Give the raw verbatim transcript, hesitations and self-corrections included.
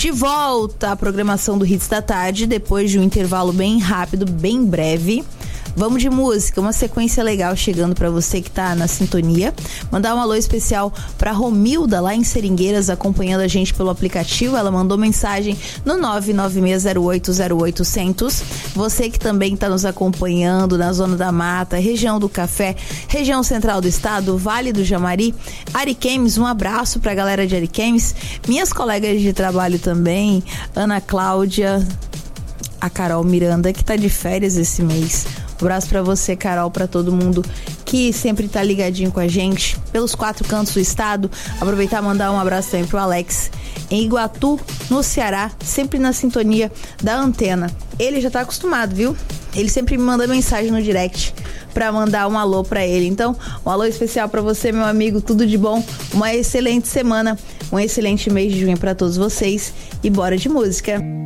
De volta à programação do Hits da Tarde, depois de um intervalo bem rápido, bem breve. Vamos de música, uma sequência legal chegando pra você que tá na sintonia. Mandar um alô especial pra Romilda, lá em Seringueiras, acompanhando a gente pelo aplicativo. Ela mandou mensagem no nove nove seis zero oito zero oito zero zero. Você que também tá nos acompanhando na Zona da Mata, região do Café, região central do estado, Vale do Jamari, Ariquemes, um abraço pra galera de Ariquemes. Minhas colegas de trabalho também, Ana Cláudia, a Carol Miranda, que tá de férias esse mês. Um abraço pra você, Carol, pra todo mundo que sempre tá ligadinho com a gente pelos quatro cantos do estado. Aproveitar e mandar um abraço também pro Alex em Iguatu, no Ceará, sempre na sintonia da antena. Ele já tá acostumado, viu? Ele sempre me manda mensagem no direct pra mandar um alô pra ele. Então, um alô especial pra você, meu amigo, tudo de bom, uma excelente semana, um excelente mês de junho pra todos vocês e bora de música.